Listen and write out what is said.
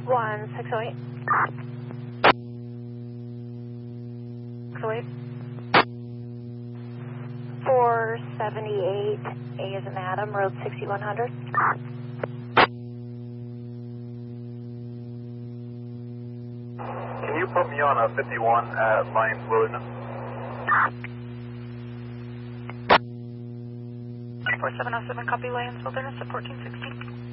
1608. 608. 478, A is in Adam, road 6100. Can you put me on a 51 at Lions Wilderness? 4707, copy Lions Wilderness at 1416.